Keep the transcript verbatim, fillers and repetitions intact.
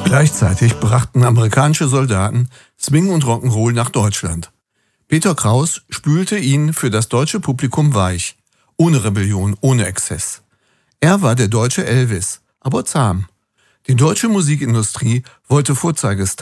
Gleichzeitig brachten amerikanische Soldaten Swing und Rock'n'Roll nach Deutschland. Peter Kraus spülte ihn für das deutsche Publikum weich, ohne Rebellion, ohne Exzess. Er war der deutsche Elvis, aber zahm. Die deutsche Musikindustrie wollte Vorzeigestars